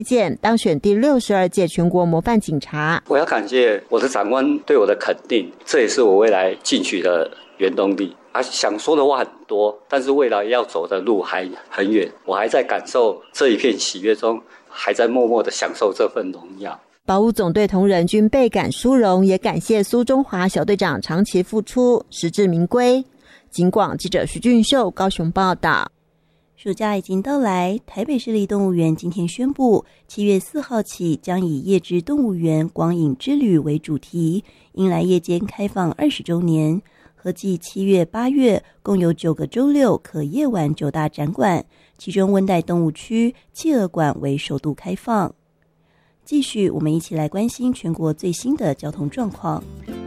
健当选第62届全国模范警察。 我要感谢我的长官对我的肯定，这也是我未来进取的原动力。想说的话很多，但是未来要走的路还很远，我还在感受这一片喜悦中，还在默默的享受这份荣耀。 保五总队同仁均倍感殊荣，也感谢苏中华小队长长期付出，实至名归。警广记者徐俊秀高雄报道。 暑假已经到来，台北市立动物园今天宣布，7月4号起将以夜之动物园光影之旅为主题，迎来夜间开放20周年。合计7月、8月共有9个周六可夜晚9大展馆，其中温带动物区、企鹅馆为首度开放。继续，我们一起来关心全国最新的交通状况。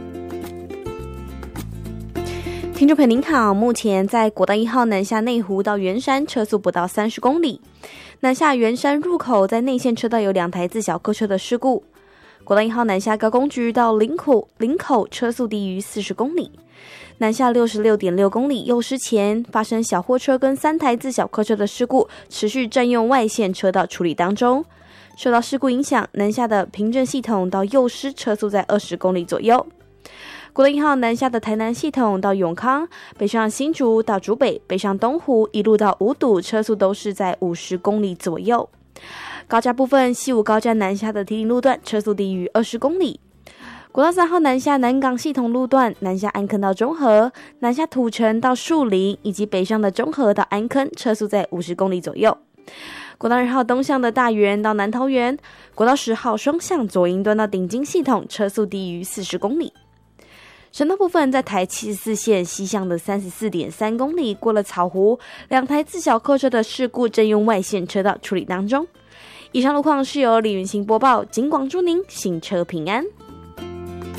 听众朋友您好，目前在国道1号南下内湖到圆山车速不到30公里，南下圆山入口在内线车道有2台自小客车的事故。国道1号南下高工局到林口车速低于40公里，南下66.6公里右师前发生小货车跟3台自小客车的事故，持续占用外线车道处理当中。受到事故影响，南下的平镇系统到右师车速在20公里左右。国道1号南下的台南系统到永康，北上新竹到竹北，北上东湖一路到五堵，车速都是在50公里左右。高架部分，西武高架南下的堤顶路段车速低于20公里。国道3号南下南港系统路段，南下安坑到中和，南下土城到树林，以及北上的中和到安坑，车速在50公里左右。国道2号东向的大园到南桃园，国道10号双向左营端到顶金系统，车速低于40公里。省道部分，在台74线西向的34.3公里，过了草湖，2台自小客车的事故正用外线车道处理当中。以上路况是由李云行播报，警广祝您行车平安。